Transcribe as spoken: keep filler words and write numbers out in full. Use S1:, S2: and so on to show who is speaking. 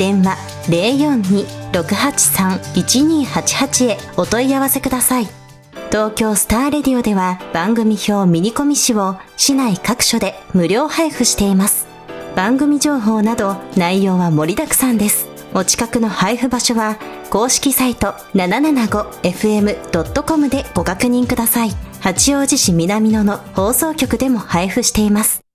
S1: 電話 ゼロよんに ろくはちさん いちにはちはち へお問い合わせください。東京スターレディオでは番組表ミニコミ誌を市内各所で無料配布しています。番組情報など内容は盛りだくさんです。お近くの配布場所は公式サイト ななななごエフエムドットコム でご確認ください。八王子市南野の放送局でも配布しています。